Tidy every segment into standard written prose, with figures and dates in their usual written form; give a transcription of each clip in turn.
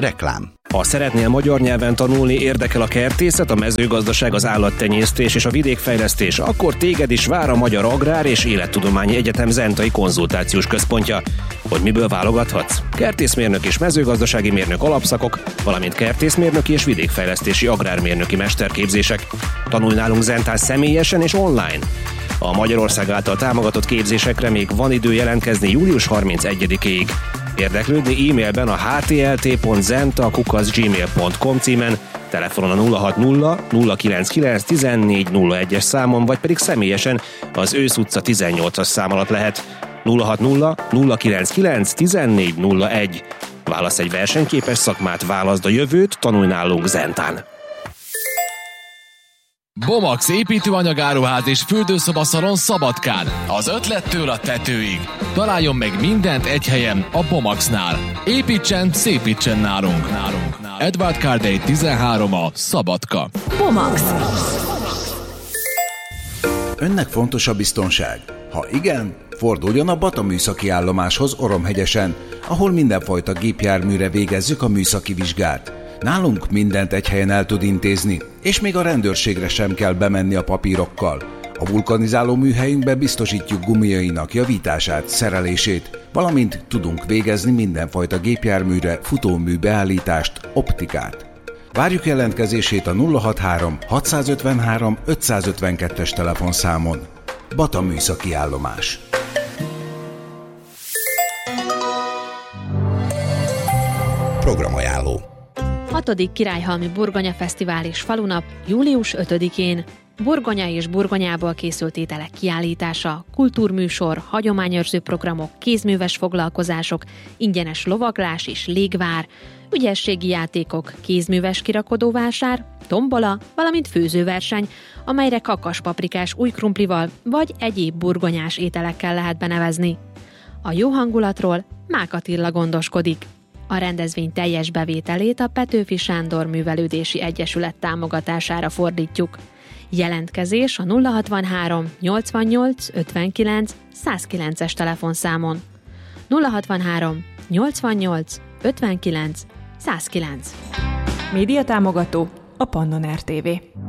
Reklám. Ha szeretnél magyar nyelven tanulni, érdekel a kertészet, a mezőgazdaság, az állattenyésztés és a vidékfejlesztés, akkor téged is vár a Magyar Agrár és Élettudományi Egyetem Zentai Konzultációs Központja. Hogy miből válogathatsz? Kertészmérnök és mezőgazdasági mérnök alapszakok, valamint kertészmérnöki és vidékfejlesztési agrármérnöki mesterképzések. Tanulj nálunk Zentán személyesen és online. A Magyarország által támogatott képzésekre még van idő jelentkezni július 31-ig. Érdeklődni e-mailben a htlt.zenta@gmail.com címen, telefonon a 060 099 1401-es számon, vagy pedig személyesen az Ősz utca 18-as szám alatt lehet. 060 099 1401. Válasz egy versenyképes szakmát, válaszd a jövőt, tanulj nálunk Zentán. Bomax építőanyagáruház és fürdőszobaszalon Szabadkán. Az ötlettől a tetőig. Találjon meg mindent egy helyen a Bomaxnál. Építsen, szépítsen nálunk. Edward Cardey 13 a Szabadka. Bomax. Önnek fontos a biztonság? Ha igen, forduljon a Bata műszaki állomáshoz Oromhegyesen, ahol mindenfajta gépjárműre végezzük a műszaki vizsgát. Nálunk mindent egy helyen el tud intézni, és még a rendőrségre sem kell bemenni a papírokkal. A vulkanizáló műhelyünkben biztosítjuk gumiainak javítását, szerelését, valamint tudunk végezni mindenfajta gépjárműre futómű beállítást, optikát. Várjuk jelentkezését a 063 653 552-es telefonszámon. Bata műszaki állomás. Programajánló. 6. Királyhalmi Burgonya Fesztivál és Falunap július 5-én. Burgonya és burgonyából készült ételek kiállítása, kultúrműsor, hagyományőrző programok, kézműves foglalkozások, ingyenes lovaglás és légvár, ügyességi játékok, kézműves kirakodóvásár, tombola, valamint főzőverseny, amelyre kakaspaprikás új krumplival vagy egyéb burgonyás ételekkel lehet benevezni. A jó hangulatról Mák Attila gondoskodik. A rendezvény teljes bevételét a Petőfi Sándor Művelődési Egyesület támogatására fordítjuk. Jelentkezés a 063 88 59 109-es telefonszámon. 063 88 59 109. Média támogató a Pannon RTV.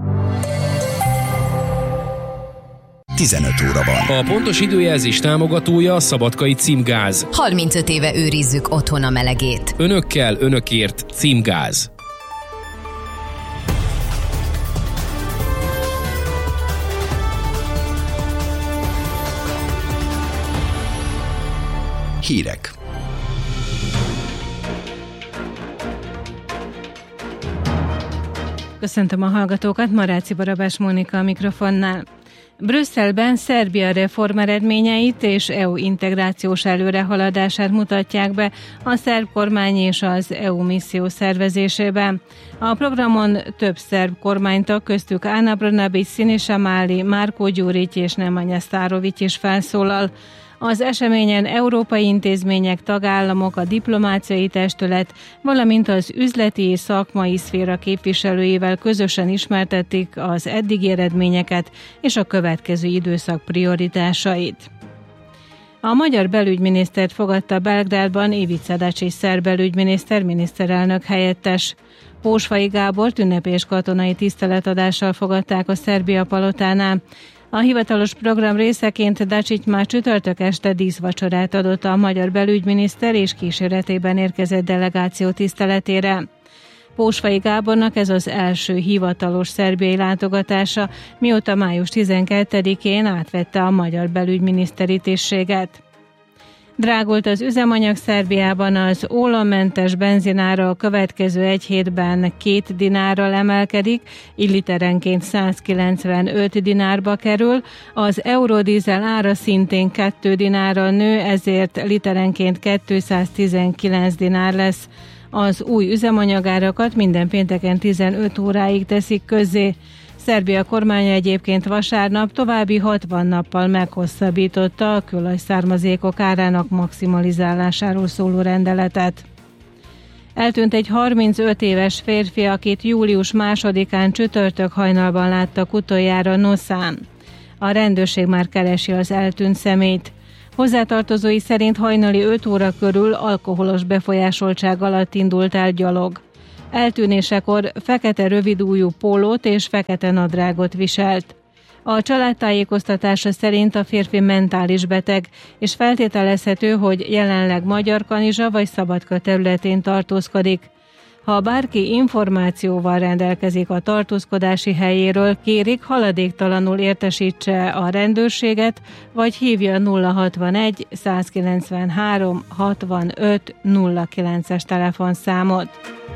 15 óra van. A pontos időjelzés támogatója a Szabadkai Címgáz. 35 éve őrizzük otthon a melegét. Önökkel, önökért Címgáz. Hírek. Köszöntöm a hallgatókat, Maráci Barabás Mónika a mikrofonnál. Brüsszelben Szerbia reform eredményeit és EU integrációs előrehaladását mutatják be a szerb kormány és az EU misszió szervezésében. A programon több szerb kormánytag, köztük Ana Brnabić, Siniša Mali, Marko Đurić és Nemanja Starović is felszólal. Az eseményen európai intézmények, tagállamok, a diplomáciai testület, valamint az üzleti és szakmai szféra képviselőivel közösen ismertették az eddigi eredményeket és a következő időszak prioritásait. A magyar belügyminisztert fogadta Belgrádban Ivica Dačić szerb belügyminiszter, miniszterelnök helyettes. Pósfai Gábort ünnepés katonai tiszteletadással fogadták a Szerbia palotánál. A hivatalos program részeként Dačić már csütörtök este díszvacsorát adott a magyar belügyminiszter és kíséretében érkezett delegáció tiszteletére. Pósfai Gábornak ez az első hivatalos szerbiai látogatása, mióta május 12-én átvette a magyar belügyminiszteri tisztséget. Drágult az üzemanyag Szerbiában, az ólommentes benzinára a következő egy hétben 2 dinárral emelkedik, így literenként 195 dinárba kerül, az eurodízel ára szintén 2 dinárral nő, ezért literenként 219 dinár lesz. Az új üzemanyagárakat minden pénteken 15 óráig teszik közzé. Szerbia kormánya egyébként vasárnap további 60 nappal meghosszabbította a kőolaj-származékok árának maximalizálásáról szóló rendeletet. Eltűnt egy 35 éves férfi, akit július 2-án csütörtök hajnalban láttak utoljára Noszán. A rendőrség már keresi az eltűnt személyt. Hozzátartozói szerint hajnali 5 óra körül alkoholos befolyásoltság alatt indult el gyalog. Eltűnésekor fekete rövidújú pólót és fekete nadrágot viselt. A család tájékoztatása szerint a férfi mentális beteg, és feltételezhető, hogy jelenleg Magyarkanizsa vagy Szabadka területén tartózkodik. Ha bárki információval rendelkezik a tartózkodási helyéről, kérik, haladéktalanul értesítse a rendőrséget, vagy hívja 061 193 65 09-es telefonszámot.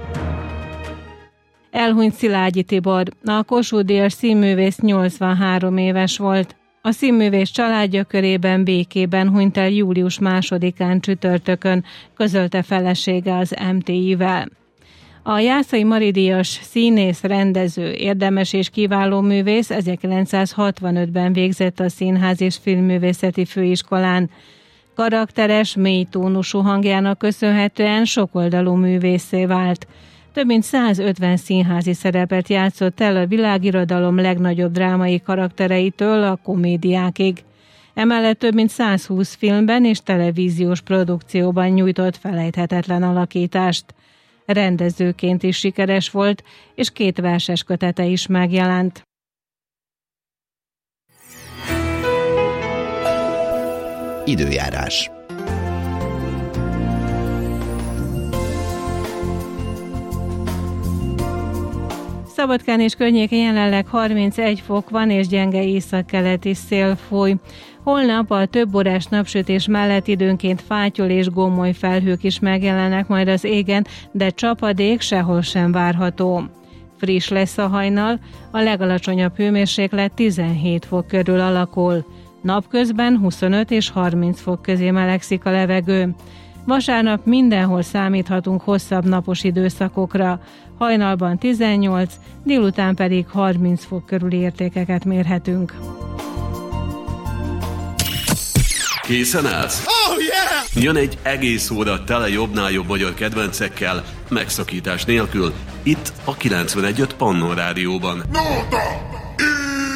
Elhunyt Szilágyi Tibor. A Kossuth-díjas színművész 83 éves volt. A színművész családja körében békében hunyt el július 2-án csütörtökön, közölte felesége az MTI-vel. A Jászai Mari-díjas színész, rendező, érdemes és kiváló művész 1965-ben végzett a Színház és Filmművészeti Főiskolán. Karakteres, mély tónusú hangjának köszönhetően sokoldalú művésszé vált. Több mint 150 színházi szerepet játszott el a világirodalom legnagyobb drámai karaktereitől a komédiákig. Emellett több mint 120 filmben és televíziós produkcióban nyújtott felejthetetlen alakítást. Rendezőként is sikeres volt, és 2 verses kötete is megjelent. Időjárás. Szabadkán és környékén jelenleg 31 fok van, és gyenge északkeleti szél fúj. Holnap a több órás napsütés mellett időnként fátyol és gomoly felhők is megjelennek majd az égen, de csapadék sehol sem várható. Friss lesz a hajnal, a legalacsonyabb hőmérséklet 17 fok körül alakul. Napközben 25 és 30 fok közé melegszik a levegő. Vasárnap mindenhol számíthatunk hosszabb napos időszakokra. Hajnalban 18, délután pedig 30 fok körüli értékeket mérhetünk. Készen állsz? Oh, yeah! Jön egy egész óra tele jobbnál jobb magyar kedvencekkel, megszakítás nélkül, itt a 91.5 Pannon Rádióban. Nóta!